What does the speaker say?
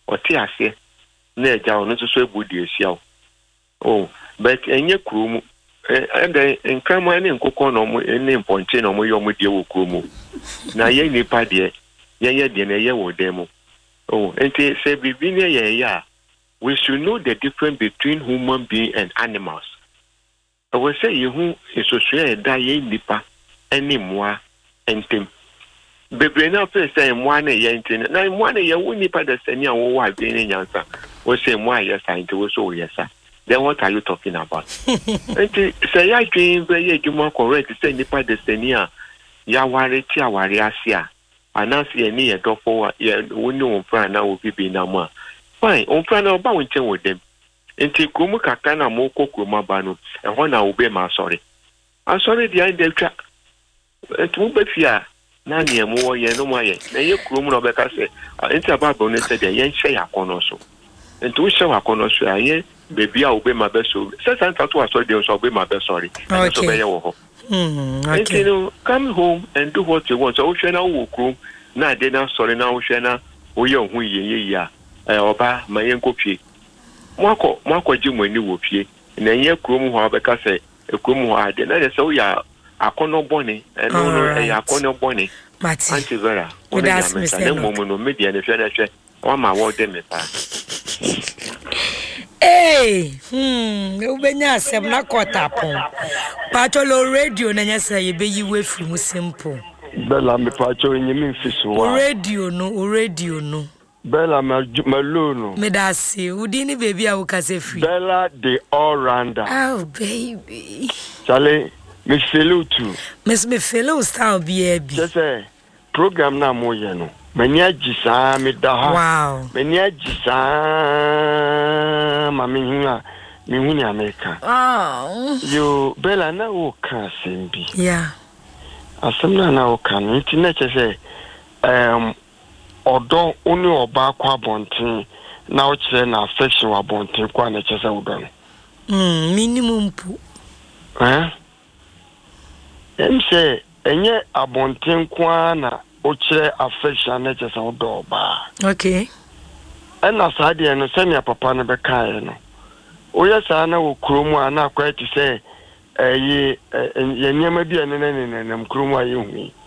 ɔte ase na agya ɔno nso so ebudi ehia o but enye kurom and nkrama ne nkokɔ no mo ne mponche no mo yɛ mo die wɔ kurom na yɛ nipa de yɛ de na yɛ wɔ dem enti say bibi ne yɛ ya we should know the difference between human being and animals. I will say you who is so sure that ye nipa any moi entem. Bebre na fe say moi na ye enten. Na moi na ye wo nipa da sani an wo abi ni nyansa. We say moi yes and we so yes. Then what are you talking about? Enti say ya dream be ye dwuma correct say nipa da sani a ya ware ti aware asia. Anasi ye ni ye dofo ye woni won fra na obi bi na mo. Fine, on plan na ba won chen with them. Enti kumu kaka na mo kokuma ba no ehon na obe ma sorry. I'm sorry the end twa. Etu be fia na ne mo wo ye no mo ye. Na ye kumu no be ka se enti ababa no se de ye hye yakono so. Enti wo hye yakono so aye baby a obe ma be so. Se santa to aso de so obe ma be sorry. So be ye wo ho. Okay. You know, come home and do what you want. So wo hwe na wo kumu na de na sorry na wo hwe na wo ye hu ye ya. Oba ma ye nkopie. Mwako ji mweni wo pie na ye kurom ho abeka se kurom ho ade na se wo ya akono bone eno no ya akono bone anti vera ona ya mesa na momo no media ne hwe na hwe o ma wo de me pa ubenya asem na kotapon patolo radio na nya se ye beyi we free mu simple bela me pacho nyimi mfiso wa radio no Bella Maluno. Medasi, udini baby a ukase free. Bella the all-rounder. Oh baby. Charlie, me fellow too. Miss me fellow style baby. Just say program na mo ye no. Menya jisa me da ha. Wow. Menya jisa ma me huni America. Oh. You Bella na wo kan sembi. Yeah. Asemna na wo kan. Nti na che odo oni oba kwa bontin na o kire na affection wa bontin kwa na chese udon minimum pu say enye abontin kwa na o kire affection na chese udon ba okay na saade no se ne papa no be kai no o yesa na wo kromu ana kwa ti say ye nyema bi ene ne kromu aye hu